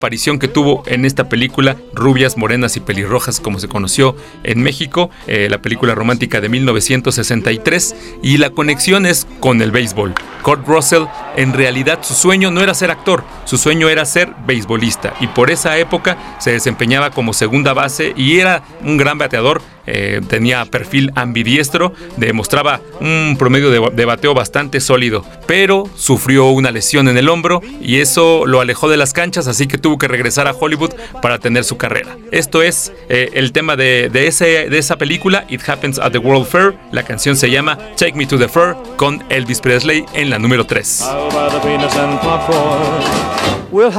aparición que tuvo en esta película, Rubias, Morenas y Pelirrojas, como se conoció en México, la película romántica de 1963, y la conexión es con el béisbol. Kurt Russell, en realidad su sueño no era ser actor, su sueño era ser beisbolista, y por esa época se desempeñaba como segunda base y era un gran bateador. Tenía perfil ambidiestro, demostraba un promedio de bateo bastante sólido, pero sufrió una lesión en el hombro y eso lo alejó de las canchas, así que tuvo que regresar a Hollywood para tener su carrera. Esto es el tema de esa película, It Happens at the World Fair. La canción se llama Take Me to the Fair, con Elvis Presley en la número 3.